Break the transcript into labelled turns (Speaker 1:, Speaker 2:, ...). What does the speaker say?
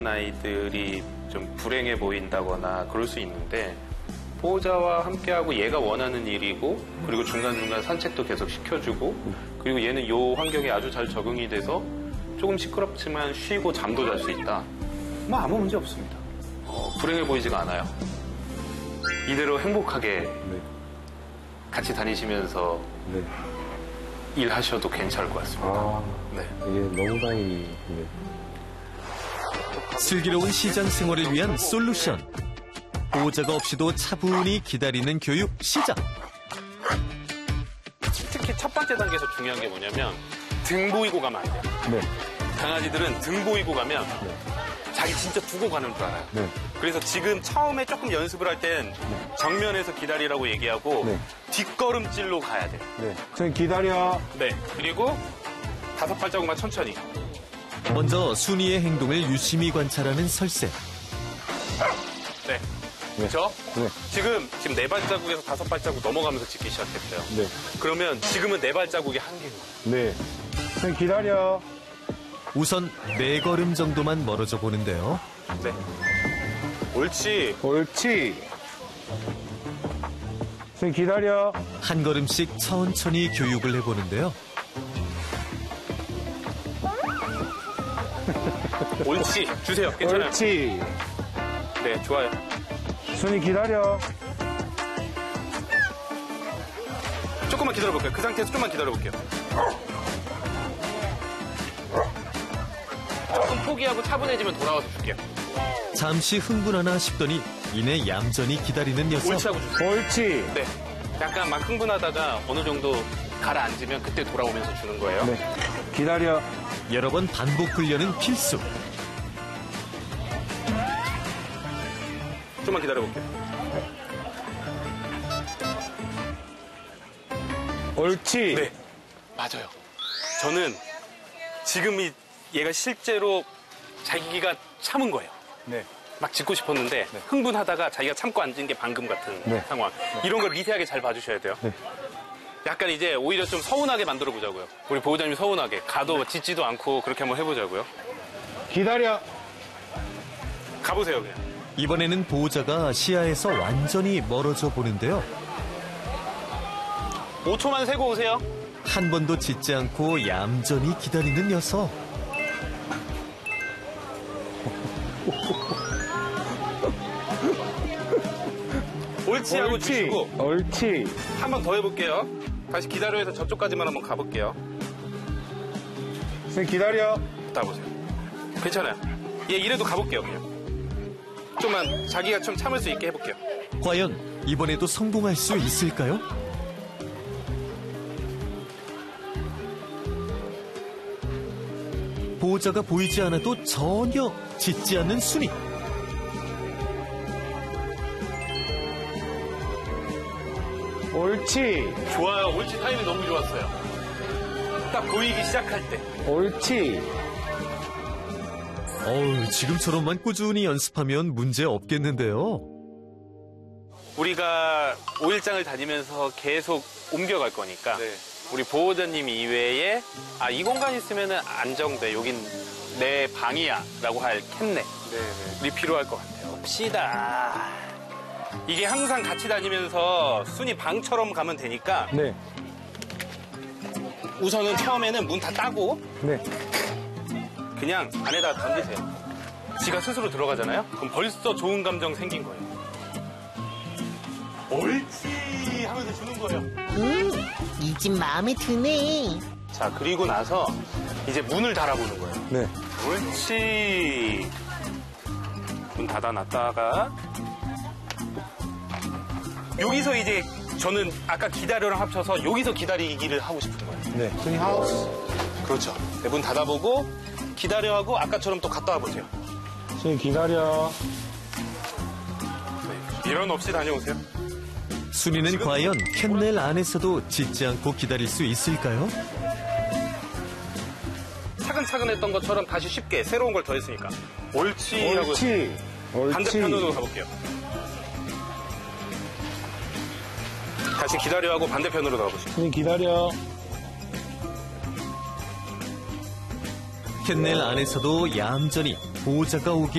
Speaker 1: 아이들이 좀 불행해 보인다거나 그럴 수 있는데 보호자와 함께하고 얘가 원하는 일이고 그리고 중간중간 산책도 계속 시켜주고 그리고 얘는 이 환경에 아주 잘 적응이 돼서 조금 시끄럽지만 쉬고 잠도 잘 수 있다. 뭐 아무 문제 없습니다. 불행해 보이지가 않아요. 이대로 행복하게 같이 다니시면서 일하셔도 괜찮을 것 같습니다.
Speaker 2: 이게 너무 다행이네요.
Speaker 3: 슬기로운 시장 생활을 위한 솔루션. 보호자가 없이도 차분히 기다리는 교육 시작.
Speaker 1: 특히 첫 번째 단계에서 중요한 게 뭐냐면 등 보이고 가면 안 돼요. 강아지들은 등 보이고 가면 자기 진짜 두고 가는 줄 알아요. 그래서 지금 처음에 조금 연습을 할 땐 정면에서 기다리라고 얘기하고 뒷걸음질로 가야 돼요.
Speaker 2: 선생님 기다려.
Speaker 1: 그리고 5발자국만 천천히.
Speaker 3: 먼저 순이의 행동을 유심히 관찰하는 설세.
Speaker 1: 그렇죠? 지금 4발자국에서 5발자국 넘어가면서 짚기 시작했어요. 그러면 지금은 4발자국이 한계예요.
Speaker 2: 선생님 기다려.
Speaker 3: 우선 4걸음 정도만 멀어져 보는데요.
Speaker 1: 옳지.
Speaker 2: 선생님 기다려.
Speaker 3: 한 걸음씩 천천히 교육을 해보는데요.
Speaker 1: 옳지. 주세요. 괜찮아요.
Speaker 2: 옳지.
Speaker 1: 네, 좋아요.
Speaker 2: 선생님 기다려.
Speaker 1: 조금만 기다려볼게요. 그 상태에서 좀만 기다려볼게요. 조금 포기하고 차분해지면 돌아와서 줄게요.
Speaker 3: 잠시 흥분하나 싶더니 이내 얌전히 기다리는 녀석.
Speaker 1: 옳지 하고 주세요.
Speaker 2: 옳지.
Speaker 1: 약간 막 흥분하다가 어느 정도 가라앉으면 그때 돌아오면서 주는 거예요.
Speaker 2: 기다려.
Speaker 3: 여러 번 반복 훈련은 필수.
Speaker 1: 좀만 기다려볼게요.
Speaker 2: 옳지.
Speaker 1: 맞아요. 저는 지금 얘가 실제로 자기가 참은 거예요. 막 짖고 싶었는데 흥분하다가 자기가 참고 앉은 게 방금 같은 상황. 이런 걸 미세하게 잘 봐주셔야 돼요. 약간 이제 오히려 좀 서운하게 만들어 보자고요. 우리 보호자님이 서운하게. 가도 짖지도 않고 그렇게 한번 해보자고요.
Speaker 2: 기다려.
Speaker 1: 가보세요, 그냥.
Speaker 3: 이번에는 보호자가 시야에서 완전히 멀어져 보는데요.
Speaker 1: 5초만 세고 오세요.
Speaker 3: 한 번도 짖지 않고 얌전히 기다리는 녀석.
Speaker 1: 옳지 하고 주시고
Speaker 2: 옳지.
Speaker 1: 한 번 더 해볼게요. 다시 기다려서 저쪽까지만 한번 가볼게요.
Speaker 2: 선생님 기다려.
Speaker 1: 갔다 보세요. 괜찮아요. 얘 이래도 가볼게요, 그냥. 좀만 자기가 좀 참을 수 있게 해볼게요.
Speaker 3: 과연 이번에도 성공할 수 있을까요? 보호자가 보이지 않아도 전혀 짖지 않는 순이.
Speaker 2: 옳지.
Speaker 1: 좋아요. 옳지 타이밍 너무 좋았어요. 딱 보이기 시작할 때.
Speaker 2: 옳지.
Speaker 3: 지금처럼만 꾸준히 연습하면 문제 없겠는데요.
Speaker 1: 우리가 5일장을 다니면서 계속 옮겨갈 거니까 우리 보호자님 이외에 이 공간 있으면 안정돼. 여긴 내 방이야 라고 할 캣넷이 필요할 것 같아요. 봅시다. 이게 항상 같이 다니면서 순이 방처럼 가면 되니까 우선은 처음에는 문 다 따고 그냥 안에다 던지세요. 지가 스스로 들어가잖아요? 그럼 벌써 좋은 감정 생긴 거예요. 옳지 하면서 주는 거예요.
Speaker 4: 이 집 마음에 드네.
Speaker 1: 자, 그리고 나서 이제 문을 달아보는 거예요. 옳지. 문 닫아놨다가 여기서 이제 저는 아까 기다려랑 합쳐서 여기서 기다리기를 하고 싶은 거예요.
Speaker 2: 선생님 하우스.
Speaker 1: 그렇죠. 문 닫아보고 기다려하고 아까처럼 또 갔다 와보세요.
Speaker 2: 선생님 기다려.
Speaker 1: 미련 없이 다녀오세요.
Speaker 3: 순이는 과연 캔넬 안에서도 짖지 않고 기다릴 수 있을까요?
Speaker 1: 차근차근 했던 것처럼 다시 쉽게 새로운 걸 더했으니까. 옳지 하고 반대편으로 가볼게요. 다시 기다려하고 반대편으로 가보시죠.
Speaker 2: 선생님 기다려.
Speaker 3: 캔넬 안에서도 얌전히 보호자가 오기